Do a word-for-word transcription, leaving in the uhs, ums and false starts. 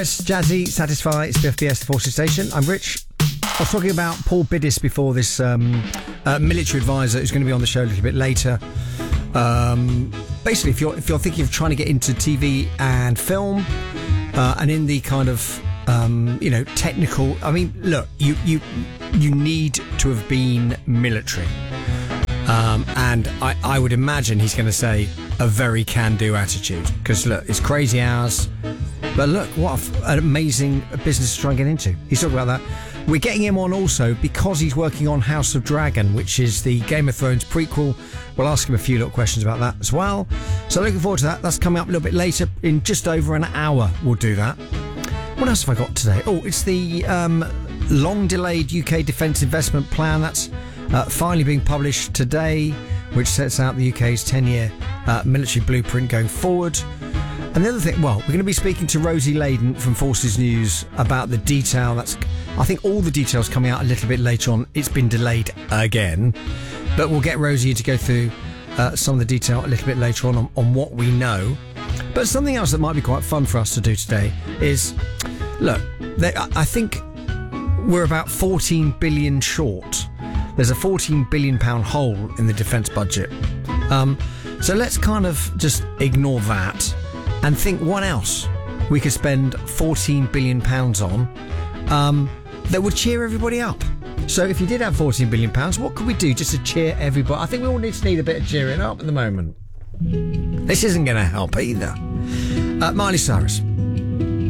It's Jazzy, Satisfy, it's B F B S, the Forces Station. I'm Rich. I was talking about Paul Biddis before, this um, uh, military advisor who's going to be on the show a little bit later. Um, basically, if you're if you're thinking of trying to get into T V and film, uh, and in the kind of um, you know technical, I mean, look, you you you need to have been military, um, and I, I would imagine he's going to say a very can-do attitude, because look, it's crazy hours. But look, what an amazing business to try and get into. He's talking about that. We're getting him on also because he's working on House of Dragon, which is the Game of Thrones prequel. We'll ask him a few little questions about that as well. So looking forward to that. That's coming up a little bit later. In just over an hour, we'll do that. What else have I got today? Oh, it's the um, long-delayed U K Defence Investment Plan. That's uh, finally being published today, which sets out the U K's ten-year uh, military blueprint going forward. And the other thing, well, we're going to be speaking to Rosie Layden from Forces News about the detail. That's, I think all the details coming out a little bit later on. It's been delayed again. But we'll get Rosie to go through uh, some of the detail a little bit later on, on on what we know. But something else that might be quite fun for us to do today is, look, they, I think we're about fourteen billion short. There's a fourteen billion pound hole in the defence budget. Um, so let's kind of just ignore that and think what else we could spend fourteen billion pounds on um, that would cheer everybody up. So if you did have fourteen billion pounds, what could we do just to cheer everybody? I think we all need to need a bit of cheering up at the moment. This isn't going to help either. Uh, Miley Cyrus.